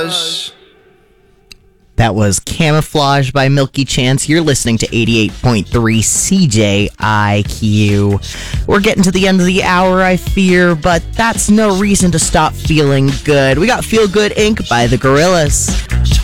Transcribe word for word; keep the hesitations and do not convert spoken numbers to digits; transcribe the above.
Camouflage. That was Camouflage by Milky Chance. You're listening to eighty-eight point three C J I Q. We're getting to the end of the hour, I fear, but that's no reason to stop feeling good. We got Feel Good Incorporated by the Gorillaz.